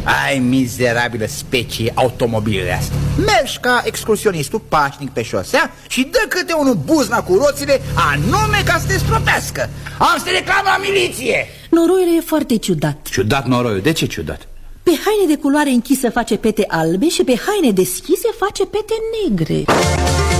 Ai, mizerabilă specie automobilele astea. Mergi ca excursionistul pașnic pe șosea și dă câte unul buzna cu roțile, anume ca să te stropească. Am să te reclam la miliție. Noroiul e foarte ciudat. Ciudat noroiul, de ce ciudat? Pe haine de culoare închisă face pete albe și pe haine deschise face pete negre.